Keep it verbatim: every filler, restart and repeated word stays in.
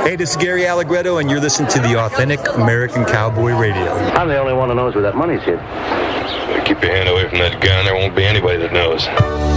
Hey, this is Gary Allegretto, and you're listening to the Authentic American Cowboy Radio. I'm the only one who knows where that money's hid. Keep your hand away from that gun. There won't be anybody that knows.